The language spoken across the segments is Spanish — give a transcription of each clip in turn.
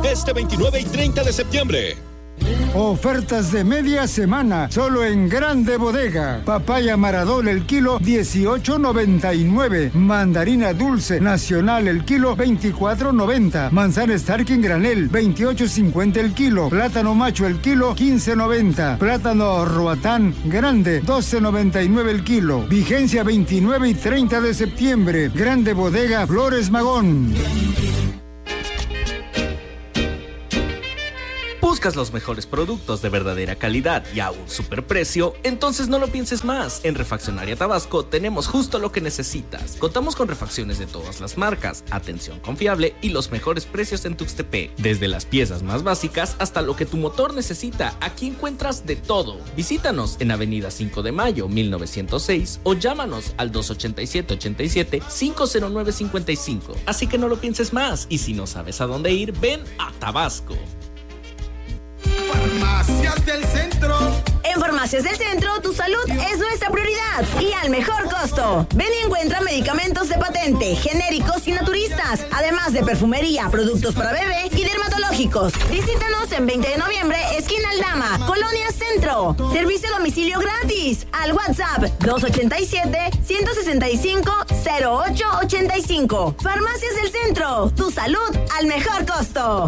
este 29 y 30 de septiembre. Ofertas de media semana, solo en Grande Bodega. Papaya Maradol el kilo, 18.99. Mandarina dulce nacional el kilo, 24.90. Manzana Starking granel, 28.50 el kilo. Plátano macho el kilo, 15.90. Plátano Roatán grande, 12.99 el kilo. Vigencia 29 y 30 de septiembre. Grande Bodega Flores Magón. ¿Buscas los mejores productos de verdadera calidad y a un superprecio? Entonces no lo pienses más. En Refaccionaria Tabasco tenemos justo lo que necesitas. Contamos con refacciones de todas las marcas, atención confiable y los mejores precios en Tuxtepec. Desde las piezas más básicas hasta lo que tu motor necesita, aquí encuentras de todo. Visítanos en Avenida 5 de Mayo, 1906 o llámanos al 287-87-509-55. Así que no lo pienses más y si no sabes a dónde ir, ven a Tabasco. Farmacias del Centro. En Farmacias del Centro, tu salud es nuestra prioridad y al mejor costo. Ven y encuentra medicamentos de patente, genéricos y naturistas, además de perfumería, productos para bebé y dermatológicos. Visítanos en 20 de noviembre, esquina Aldama, Colonia Centro. Servicio a domicilio gratis. Al WhatsApp 287-165-0885. Farmacias del Centro, tu salud al mejor costo.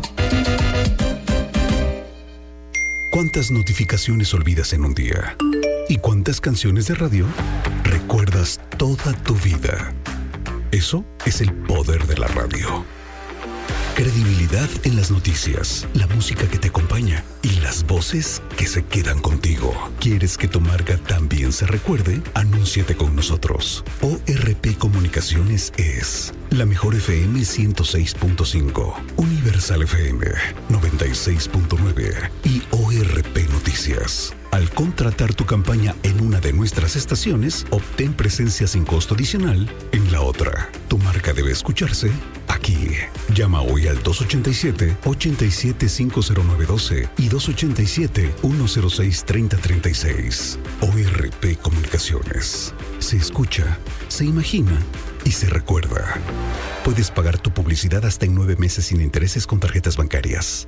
¿Cuántas notificaciones olvidas en un día? ¿Y cuántas canciones de radio recuerdas toda tu vida? Eso es el poder de la radio. Credibilidad en las noticias, la música que te acompaña y las voces que se quedan contigo. ¿Quieres que tu marca también se recuerde? Anúnciate con nosotros. ORP Comunicaciones es la mejor FM 106.5, Universal FM 96.9 y ORP Noticias. Al contratar tu campaña en una de nuestras estaciones, obtén presencia sin costo adicional en la otra. Tu marca debe escucharse aquí. Llama hoy al 287-87-50912 y 287-106-3036. ORP Comunicaciones. Se escucha, se imagina y se recuerda. Puedes pagar tu publicidad hasta en 9 meses sin intereses con tarjetas bancarias.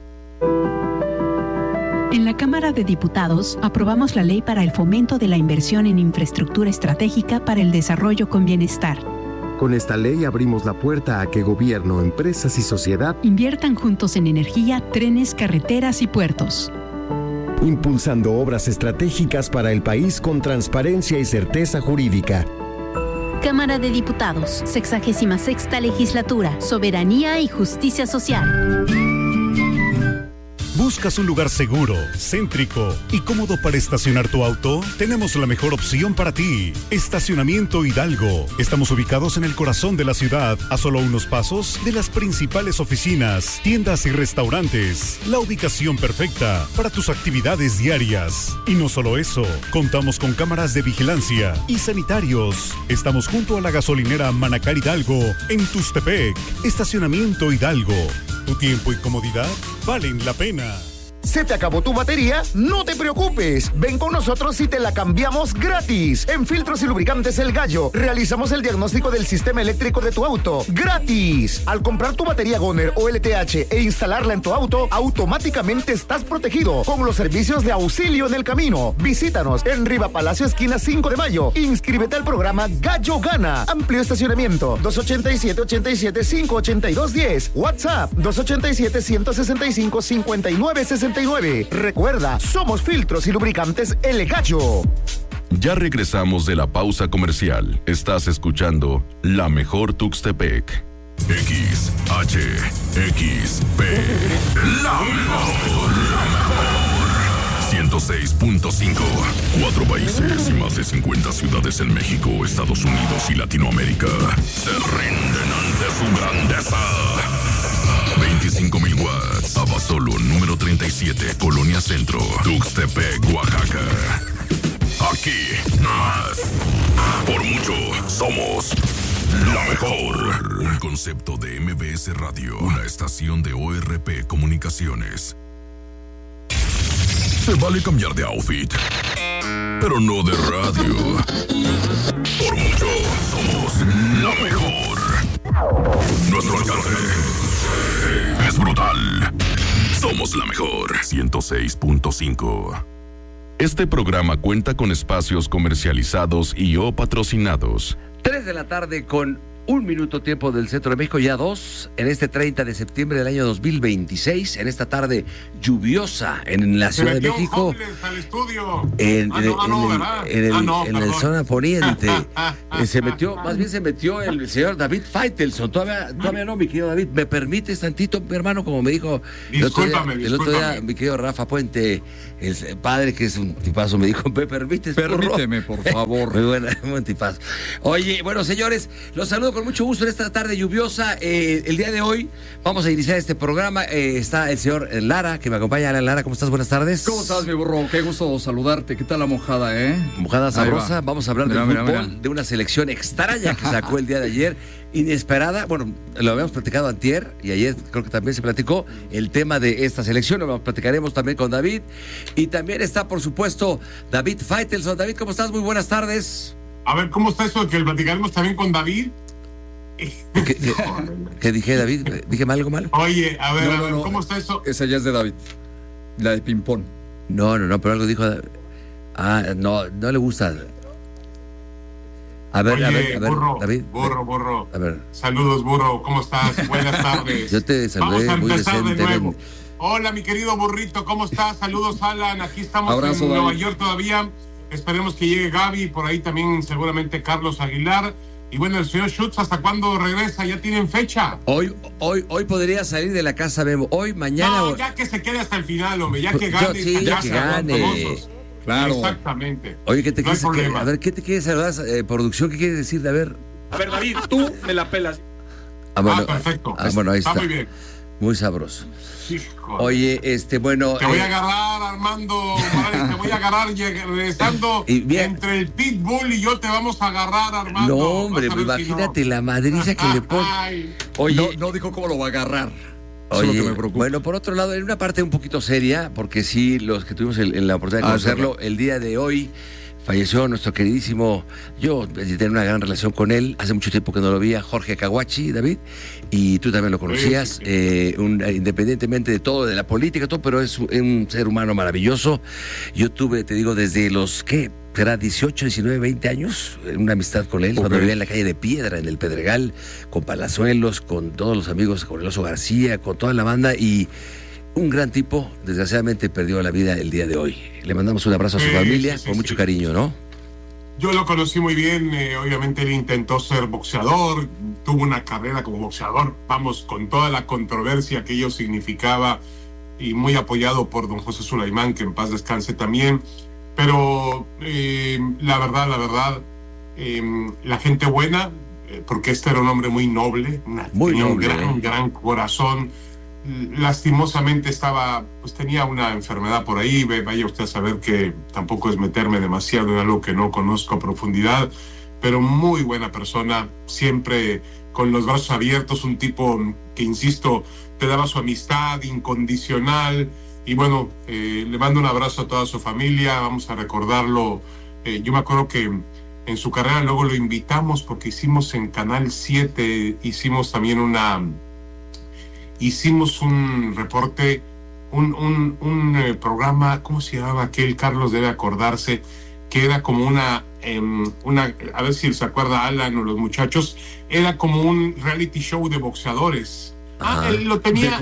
En la Cámara de Diputados aprobamos la ley para el fomento de la inversión en infraestructura estratégica para el desarrollo con bienestar. Con esta ley abrimos la puerta a que gobierno, empresas y sociedad inviertan juntos en energía, trenes, carreteras y puertos. Impulsando obras estratégicas para el país con transparencia y certeza jurídica. Cámara de Diputados, 66ª Legislatura, Soberanía y Justicia Social. ¿Buscas un lugar seguro, céntrico y cómodo para estacionar tu auto? Tenemos la mejor opción para ti. Estacionamiento Hidalgo. Estamos ubicados en el corazón de la ciudad, a solo unos pasos de las principales oficinas, tiendas y restaurantes. La ubicación perfecta para tus actividades diarias. Y no solo eso, contamos con cámaras de vigilancia y sanitarios. Estamos junto a la gasolinera Manacar Hidalgo, en Tuxtepec. Estacionamiento Hidalgo. Tu tiempo y comodidad valen la pena. ¿Se te acabó tu batería? No te preocupes. Ven con nosotros y te la cambiamos gratis. En Filtros y Lubricantes El Gallo, realizamos el diagnóstico del sistema eléctrico de tu auto. ¡Gratis! Al comprar tu batería Goner o LTH e instalarla en tu auto, automáticamente estás protegido con los servicios de auxilio en el camino. Visítanos en Riva Palacio, esquina 5 de Mayo. Inscríbete al programa Gallo Gana. Amplio estacionamiento. 287-87-582-10. WhatsApp 287-165-5960. Recuerda, somos Filtros y Lubricantes El Gallo. Ya regresamos de la pausa comercial. Estás escuchando La Mejor Tuxtepec. XHXP. La mejor. 106.5. 4 países y más de 50 ciudades en México, Estados Unidos y Latinoamérica se rinden ante su grandeza. 25,000 watts. Abasolo, número 37, Colonia Centro, Tuxtepec, Oaxaca. Aquí, más. Por mucho, somos la mejor. Un concepto de MBS Radio, una estación de ORP Comunicaciones. Se vale cambiar de outfit, pero no de radio. Por mucho, somos la mejor. Nuestro alcance es brutal. 106.5. Este programa cuenta con espacios comercializados y o patrocinados. 3 de la tarde con 1 minuto tiempo del Centro de México, ya 2, en este 30 de septiembre del año 2026, en esta tarde lluviosa en la Ciudad de México, en la zona poniente. Se metió el señor David Faitelson. Todavía no, mi querido David. ¿Me permites tantito, mi hermano? Como me dijo el otro día, mi querido Rafa Puente, el padre, que es un tipazo, me dijo, ¿me permites? Permíteme, por favor. Muy buena, buen tipazo. Oye, bueno, señores, los saludo con mucho gusto en esta tarde lluviosa. El día de hoy vamos a iniciar este programa. Está el señor Lara, que me acompaña. Alan Lara, ¿cómo estás? Buenas tardes. ¿Cómo estás, mi burro? Qué gusto saludarte. ¿Qué tal la mojada, Mojada sabrosa. Vamos a hablar de fútbol, de una selección extraña que sacó el día de ayer, inesperada. Bueno, lo habíamos platicado antier y ayer creo que también se platicó el tema de esta selección. Lo platicaremos también con David. Y también está, por supuesto, David Faitelson. David, ¿cómo estás? Muy buenas tardes. A ver, ¿cómo está eso de que lo platicaremos también con David? ¿Qué dije, David? ¿Dije algo mal? Oye, a ver, ¿cómo está eso? Esa ya es de David, la de ping-pong. No, pero algo dijo. No le gusta. A ver, oye, a ver, burro, David. Burro. A ver. Saludos, burro, ¿cómo estás? Buenas tardes. Yo te saludé. Vamos a muy empezar de nuevo. decentemente. Hola, mi querido burrito, ¿cómo estás? Saludos, Alan. Aquí estamos Abrazo, en Nueva David. York todavía. Esperemos que llegue Gaby, por ahí también seguramente Carlos Aguilar. Y bueno, el señor Schutz, ¿hasta cuándo regresa? ¿Ya tienen fecha? Hoy podría salir de la casa, Memo. Hoy, mañana. No, ya que se quede hasta el final, hombre. Ya que gane. Sí, ya que gane. Claro. Exactamente. Oye, ¿qué te no quieres? A ver, ¿qué te quieres saludar? Producción, ¿qué quieres decir? A ver, David, tú me la pelas. Bueno, perfecto. Bueno, ahí está. Muy bien. Muy sabroso. Hijo. Oye, bueno. Te voy a agarrar, Armando Morales, te voy a agarrar regresando entre el Pitbull y yo te vamos a agarrar, Armando. No, hombre, imagínate la madriza que le pone. Oye, no dijo cómo lo va a agarrar. Eso es lo que me preocupa. Bueno, por otro lado, en una parte un poquito seria, porque sí, los que tuvimos la oportunidad de conocerlo, el día de hoy falleció nuestro queridísimo, yo tenía una gran relación con él, hace mucho tiempo que no lo veía, Jorge Caguachi, David, y tú también lo conocías, independientemente de todo, de la política, todo, pero es un ser humano maravilloso. Yo tuve, te digo, desde los, ¿qué? Será 18, 19, 20 años, una amistad con él, cuando vivía en la calle de Piedra, en el Pedregal, con Palazuelos, con todos los amigos, con el Oso García, con toda la banda, y un gran tipo, desgraciadamente perdió la vida el día de hoy. Le mandamos un abrazo a su familia, con mucho cariño, ¿no? Yo lo conocí muy bien, obviamente él intentó ser boxeador, tuvo una carrera como boxeador, vamos, con toda la controversia que ello significaba, y muy apoyado por don José Sulaimán, que en paz descanse también, pero la verdad, la gente buena, porque este era un hombre muy noble, tenía un gran corazón. Lastimosamente tenía una enfermedad por ahí, vaya usted a saber que tampoco es meterme demasiado en algo que no conozco a profundidad, pero muy buena persona, siempre con los brazos abiertos, un tipo que, insisto, te daba su amistad incondicional, y bueno, le mando un abrazo a toda su familia, vamos a recordarlo. Yo me acuerdo que en su carrera luego lo invitamos porque hicimos en Canal 7, hicimos un reporte, un programa, ¿cómo se llamaba aquel? Carlos debe acordarse, que era como una, a ver si se acuerda Alan o los muchachos, era como un reality show de boxeadores. Él lo tenía,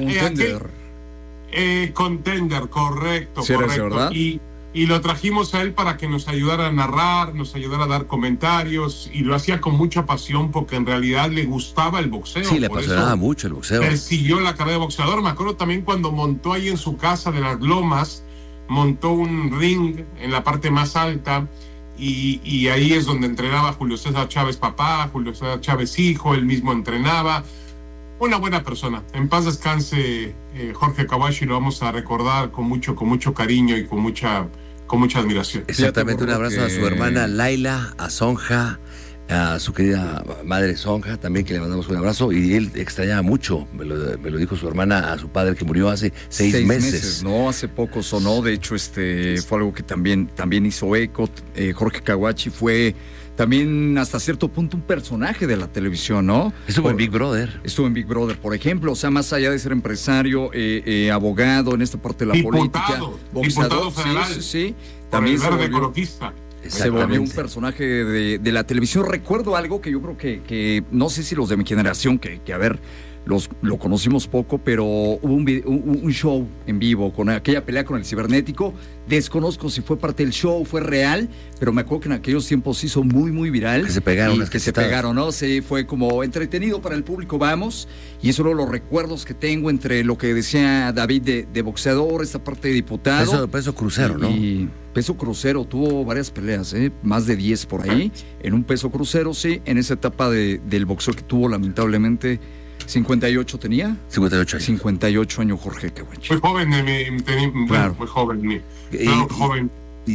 Contender, correcto, ¿sí correcto. Era ese, ¿verdad? Y lo trajimos a él para que nos ayudara a narrar, nos ayudara a dar comentarios, y lo hacía con mucha pasión porque en realidad le gustaba el boxeo. Sí, le apasionaba mucho el boxeo. Persiguió la carrera de boxeador. Me acuerdo también cuando montó ahí en su casa de Las Lomas, montó un ring en la parte más alta, y ahí es donde entrenaba Julio César Chávez papá, Julio César Chávez hijo, él mismo entrenaba. Una buena persona. En paz descanse Jorge Caguachi, lo vamos a recordar con mucho cariño y con mucha admiración. Exactamente, un abrazo a su hermana Laila, a Sonja, a su querida madre Sonja, también, que le mandamos un abrazo, y él extrañaba mucho, me lo dijo su hermana, a su padre que murió hace 6 meses. No, hace poco sonó, de hecho fue algo que también hizo eco. Jorge Caguachi fue también hasta cierto punto un personaje de la televisión, ¿no? Estuvo en Big Brother. Estuvo en Big Brother, por ejemplo. O sea, más allá de ser empresario, abogado en esta parte de la política. Diputado federal. Sí. También se volvió un personaje de la televisión. Recuerdo algo que yo creo que no sé si los de mi generación, que a ver, lo conocimos poco, pero hubo un show en vivo con aquella pelea con el cibernético. Desconozco si fue parte del show, fue real, pero me acuerdo que en aquellos tiempos se hizo muy, muy viral. Que se pegaron. ¿No? Sí, fue como entretenido para el público, vamos. Y eso eran los recuerdos que tengo entre lo que decía David de boxeador, esta parte de diputado. Peso crucero, ¿no? Y peso crucero, tuvo varias peleas, más de 10 por ahí. En un peso crucero, sí, en esa etapa del boxeo que tuvo, lamentablemente. 58 tenía. 58 años. 58 años Jorge Caguachi. Muy joven, claro. Muy joven. Joven.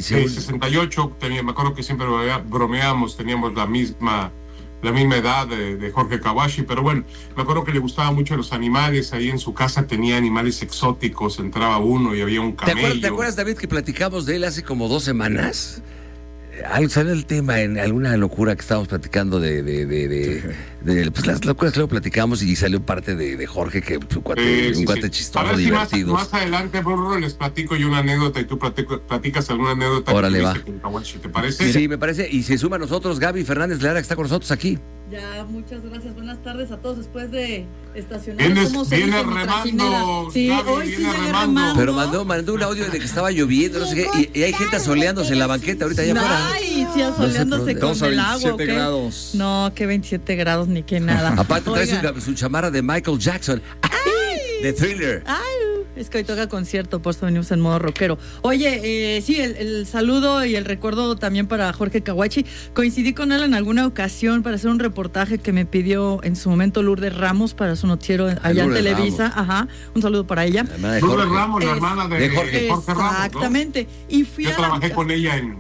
68 tenía, me acuerdo que siempre bromeamos, teníamos la misma edad de Jorge Caguachi, pero bueno, me acuerdo que le gustaban mucho los animales. Ahí en su casa tenía animales exóticos, entraba uno y había un camello. ¿Te acuerdas, David, que platicamos de él hace como 2 semanas? Salió el tema en alguna locura que estábamos platicando de pues las locuras que luego platicamos, y salió parte de Jorge, que un cuate chistoso, a ver, divertido. Más adelante, Burro, les platico yo una anécdota y tú platicas alguna anécdota. Órale, va. ¿Te parece? Sí, me parece. Y se suma a nosotros Gaby Fernández Lara, que está con nosotros aquí. Ya, muchas gracias. Buenas tardes a todos. Después de estacionar, viene remando. Sí, Gaby, hoy sí llegué remando. Pero mandó un audio de que estaba lloviendo, no sé qué, y hay gente asoleándose en la banqueta ahorita allá afuera. Ay, sí, asoleándose con el agua. 27 grados. No, que 27 grados ni que nada. Aparte trae su chamarra de Michael Jackson. De Thriller. Ay, es que hoy toca concierto, por eso venimos en modo rockero. Oye, sí, el saludo y el recuerdo también para Jorge Caguachi. Coincidí con él en alguna ocasión para hacer un reportaje que me pidió en su momento Lourdes Ramos para su noticiero allá en Televisa. Ramos. Ajá, un saludo para ella. Lourdes Ramos, la hermana de Jorge Ramos. Exactamente. ¿No? Y yo trabajé con ella en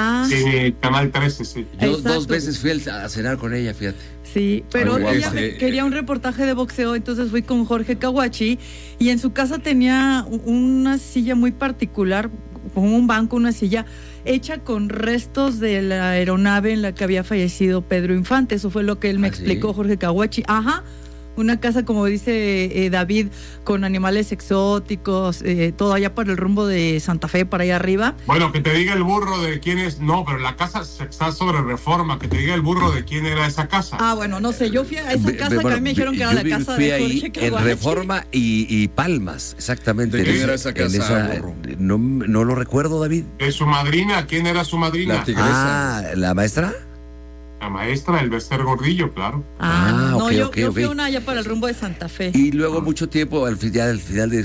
Canal 13, sí. Yo 2 veces fui a cenar con ella, fíjate. Sí, pero ella quería un reportaje de boxeo, entonces fui con Jorge Caguachi, y en su casa tenía una silla muy particular, con un banco, una silla hecha con restos de la aeronave en la que había fallecido Pedro Infante. Eso fue lo que él me explicó, Jorge Caguachi. Ajá. Una casa, como dice David, con animales exóticos, todo allá para el rumbo de Santa Fe, para allá arriba. Bueno, que te diga el burro de quién es. No, pero la casa está sobre Reforma. Que te diga el burro de quién era esa casa. Ah, bueno, no sé. Yo fui a esa casa, que a mí me dijeron que era la casa de Jorge Caguachi. En Reforma y Palmas, exactamente. ¿De quién era esa casa? No lo recuerdo, David. ¿De su madrina? ¿Quién era su madrina? La tigresa. ¿La maestra? La maestra, el Bester Gordillo, claro. No, yo fui una allá para el rumbo de Santa Fe. Y luego mucho tiempo, al final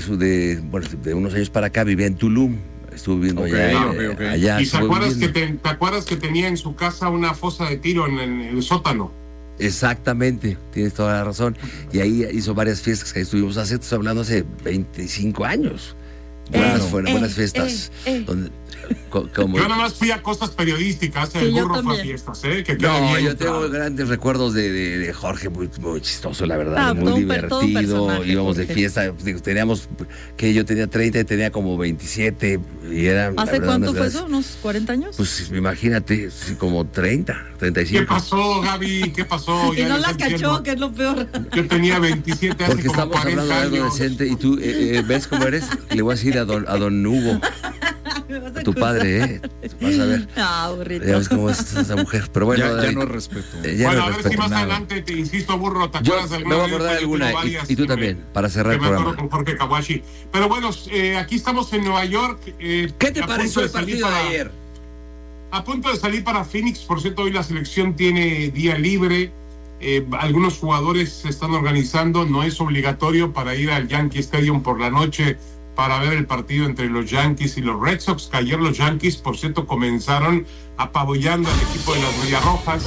de unos años para acá, vivía en Tulum. Estuve viviendo allá. ¿Y te acuerdas que tenía en su casa una fosa de tiro en el sótano? Exactamente, tienes toda la razón. Y ahí hizo varias fiestas que estuvimos hablando hace 25 años. Buenas fiestas. Donde, yo nada más fui a cosas periodísticas, el burro fue a fiestas, yo tengo grandes recuerdos de Jorge, muy, muy chistoso, la verdad, muy divertido. Íbamos de fiesta, teníamos, que yo tenía 30 y tenía como 27 y eran. ¿Hace cuánto fue eso? ¿Unos 40 años? Pues imagínate, como 30, 35. ¿Qué pasó, Gaby? ¿Qué pasó? Y no la cachó, que es lo peor. Yo tenía 27 años. Porque estamos hablando de algo decente y tú ves cómo eres. Le voy a decir a don Hugo. A tu padre, vas a ver. Burrito. Ya ves cómo es esa mujer. Pero bueno, ya no es respeto. Bueno, a ver si más adelante te insisto, burro, ¿te acuerdas de alguna? Me voy a acordar de alguna, y tú también, para cerrar el programa. Con Jorge Caguachi. Pero bueno, aquí estamos en Nueva York. ¿Qué te pareció el partido de ayer? A punto de salir para Phoenix. Por cierto, hoy la selección tiene día libre. Algunos jugadores se están organizando. No es obligatorio para ir al Yankee Stadium por la noche para ver el partido entre los Yankees y los Red Sox, que ayer los Yankees, por cierto, comenzaron apabullando al equipo de las Medias Rojas.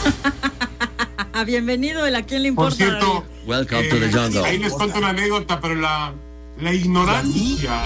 Bienvenido, ¿a quién le importa? Por cierto, welcome to the jungle. Ahí les cuento una anécdota, pero la ignorancia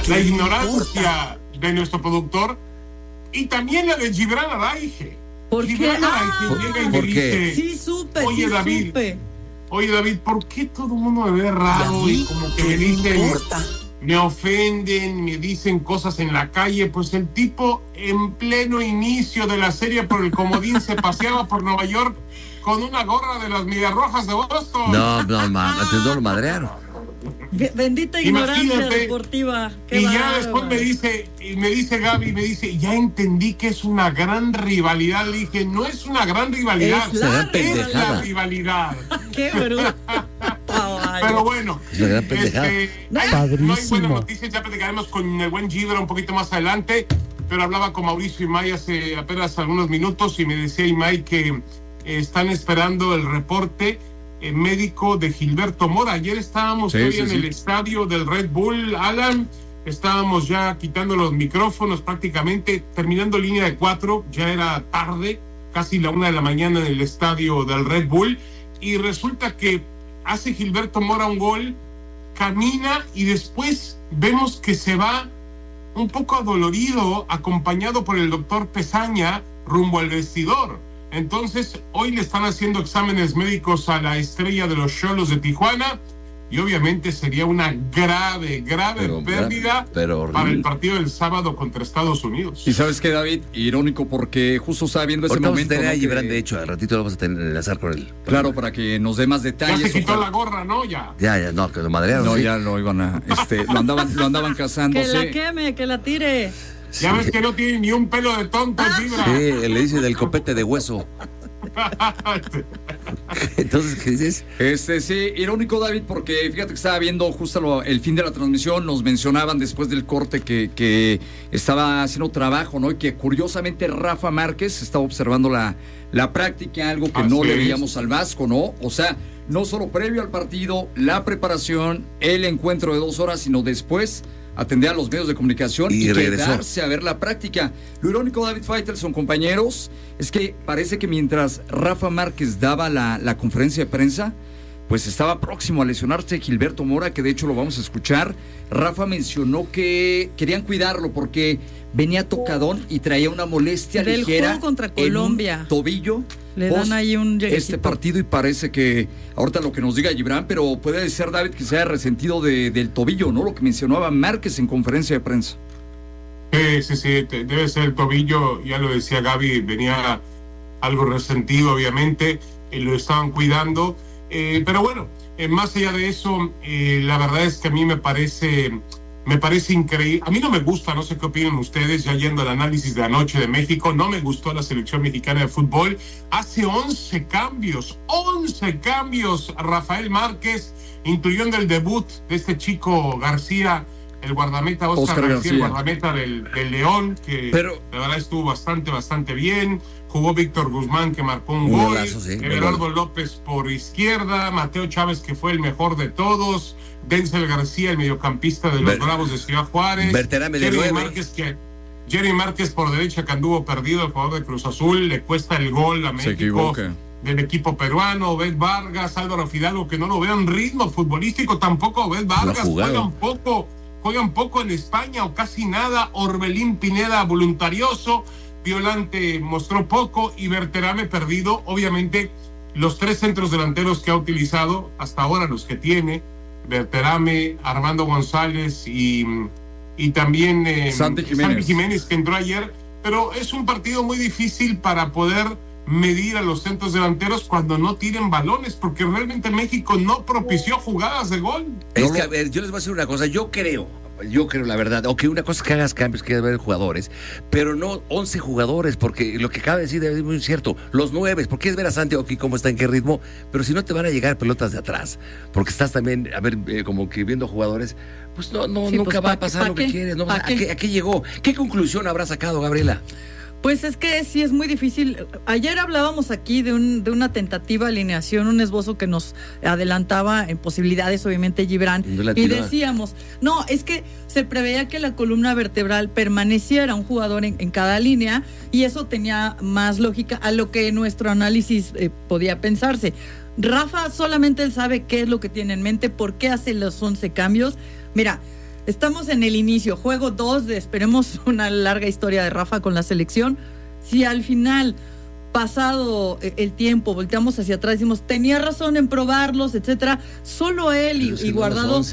de nuestro productor y también la de Gibran Araige. ¿Por qué? ¿Por qué? Sí, supe. Oye, David, ¿por qué todo el mundo me ve raro y como que me ofenden, me dicen cosas en la calle. Pues el tipo en pleno inicio de la serie por el comodín se paseaba por Nueva York con una gorra de las Medias Rojas de Boston. No, antes no lo madrearon. Bendita ignorancia deportiva. Qué y ya después me dice Gaby, ya entendí que es una gran rivalidad. Le dije, no es una gran rivalidad, es la rivalidad. Qué bruto. Pero bueno, no hay buenas noticias. Ya platicaremos con el buen Gibra un poquito más adelante. Pero hablaba con Mauricio Imay hace apenas algunos minutos y me decía Imay que están esperando el reporte médico de Gilberto Mora. Ayer estábamos en el estadio del Red Bull, Alan. Estábamos ya quitando los micrófonos prácticamente, terminando línea de 4. Ya era tarde, casi la 1 de la mañana en el estadio del Red Bull. Y resulta que hace Gilberto Mora un gol, camina y después vemos que se va un poco adolorido, acompañado por el doctor Pesaña, rumbo al vestidor. Entonces, hoy le están haciendo exámenes médicos a la estrella de los Xolos de Tijuana y obviamente sería una grave pérdida para el partido del sábado contra Estados Unidos. Y ¿sabes qué, David? Irónico, porque justo estaba viendo ese momento. Vamos a tener a Gibran, de hecho, al ratito lo vamos a tener en enlazar con él. Claro, para que nos dé más detalles. Ya se quitó la gorra, ¿no? Ya, no, que lo madrearon. No, ya lo iban a... lo andaban cazándose. Que la queme, que la tire. Ya ves que no tiene ni un pelo de tonto, Gibran. Sí, le dice del copete de hueso. Entonces, ¿qué dices? Sí, irónico, David, porque fíjate que estaba viendo justo el fin de la transmisión, nos mencionaban después del corte que estaba haciendo trabajo, ¿no? Y que curiosamente Rafa Márquez estaba observando la práctica, algo que no le veíamos al Vasco, ¿no? O sea, no solo previo al partido, la preparación, el encuentro de 2 horas, sino después atender a los medios de comunicación y quedarse a ver la práctica. Lo irónico, David Faitelson, compañeros, es que parece que mientras Rafa Márquez daba la conferencia de prensa, pues estaba próximo a lesionarse Gilberto Mora, que de hecho lo vamos a escuchar. Rafa mencionó que querían cuidarlo porque venía tocadón y traía una molestia ligera juego contra Colombia. En un tobillo. Le dan ahí un lleguecito. Este partido, y parece que ahorita lo que nos diga Gibran, pero puede ser, David, que se haya resentido del tobillo, ¿no? Lo que mencionaba Márquez en conferencia de prensa. Sí, debe ser el tobillo, ya lo decía Gaby, venía algo resentido, obviamente, lo estaban cuidando, pero bueno, más allá de eso, la verdad es que a mí me parece increíble. A mí no me gusta, no sé qué opinan ustedes, ya yendo al análisis de anoche de México, no me gustó la selección mexicana de fútbol. Hace 11 cambios, Rafael Márquez, incluyendo el debut de este chico García, el guardameta Oscar García, el guardameta del León, que la verdad estuvo bastante bien. Jugó Víctor Guzmán, que marcó un gol, golazo, Gerardo López por izquierda, Mateo Chávez, que fue el mejor de todos, Denzel García, el mediocampista de los Bravos de Ciudad Juárez, Jerry Márquez por derecha, que anduvo perdido, el jugador de Cruz Azul, le cuesta el gol a México del equipo peruano. Obed Vargas, Álvaro Fidalgo, que no lo veo en ritmo futbolístico, tampoco Obed Vargas, juegan poco en España o casi nada. Orbelín Pineda, voluntarioso. Violante mostró poco y Berterame perdido. Obviamente los 3 centros delanteros que ha utilizado hasta ahora, los que tiene, Berterame, Armando González y también Santi Jiménez, que entró ayer, pero es un partido muy difícil para poder medir a los centros delanteros cuando no tienen balones, porque realmente México no propició jugadas de gol. Es que, a ver, yo les voy a decir una cosa, yo creo la verdad, ok, una cosa es que hagas cambios, que haber jugadores, pero no 11 jugadores, porque lo que acaba de decir es muy cierto, los 9, porque es ver a Santiago aquí cómo está, en qué ritmo, pero si no te van a llegar pelotas de atrás, porque estás también, a ver, como que viendo jugadores, pues nunca va a pasar lo que quieres, ¿no? ¿A qué llegó? ¿Qué conclusión habrá sacado, Gabriela? Pues es que sí es muy difícil. Ayer hablábamos aquí de una tentativa alineación, un esbozo que nos adelantaba en posibilidades, obviamente, Gibran. Y decíamos, no, es que se preveía que la columna vertebral permaneciera un jugador en cada línea, y eso tenía más lógica a lo que nuestro análisis podía pensarse. Rafa solamente él sabe qué es lo que tiene en mente, por qué hace los 11 cambios. Mira, estamos en el inicio, juego 2 esperemos una larga historia de Rafa con la selección. Si al final, pasado el tiempo, volteamos hacia atrás y decimos, tenía razón en probarlos, etcétera, solo él y Guardado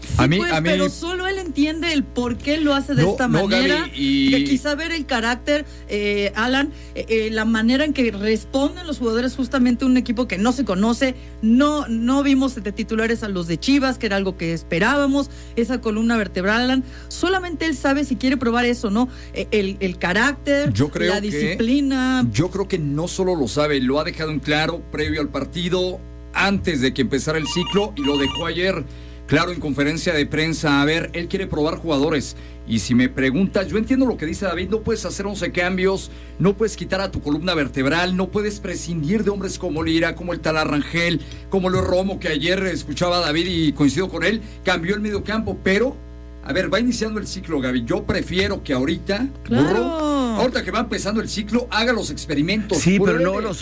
Sí, pero solo él entiende el por qué lo hace de esta manera. Gaby, y quizá ver el carácter, Alan, la manera en que responden los jugadores justamente a un equipo que no se conoce. No vimos de titulares a los de Chivas, que era algo que esperábamos, esa columna vertebral, Alan. Solamente él sabe si quiere probar eso, ¿no? El carácter, la disciplina. Yo creo que no solo lo sabe, lo ha dejado en claro previo al partido, antes de que empezara el ciclo, y lo dejó ayer claro en conferencia de prensa. A ver, él quiere probar jugadores. Y si me preguntas, yo entiendo lo que dice David, no puedes hacer 11 cambios, no puedes quitar a tu columna vertebral, no puedes prescindir de hombres como Lira, como el Talar Rangel, como Luis Romo, que ayer escuchaba a David y coincido con él, cambió el mediocampo, pero, a ver, va iniciando el ciclo, Gaby, yo prefiero que ahorita, claro, ahorita que va empezando el ciclo, haga los experimentos. Sí, pruebe. pero no los